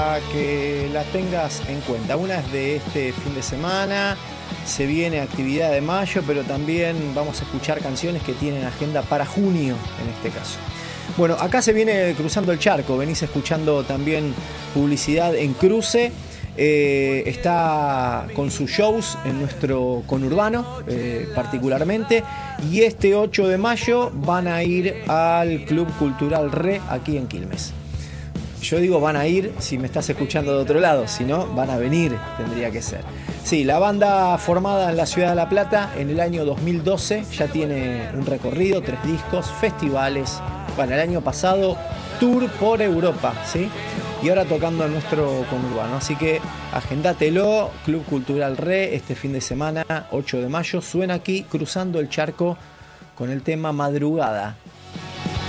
que la tengas en cuenta. Una es de este fin de semana, se viene actividad de mayo, pero también vamos a escuchar canciones que tienen agenda para junio en este caso. Bueno, acá se viene Cruzando el Charco, venís escuchando también publicidad en Cruce. Está con sus shows en nuestro conurbano particularmente, y este 8 de mayo van a ir al Club Cultural Re aquí en Quilmes. Yo digo van a ir si me estás escuchando de otro lado, si no van a venir, tendría que ser. Sí, la banda formada en la ciudad de La Plata en el año 2012 ya tiene un recorrido, 3 discos, festivales. Bueno, el año pasado tour por Europa, ¿sí? Y ahora tocando en nuestro conurbano. Así que agendátelo, Club Cultural Re, este fin de semana, 8 de mayo, suena aquí Cruzando el Charco con el tema Madrugada.